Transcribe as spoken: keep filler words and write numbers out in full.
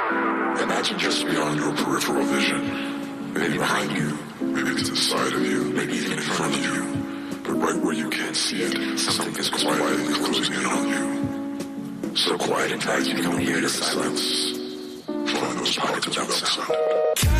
Imagine just beyond your peripheral vision. Maybe behind you, maybe to the side of you, maybe even in front of you. But right where you can't see it, something is quietly closing in on you. So quiet in fact you can hear the silence. Find those pockets without sound.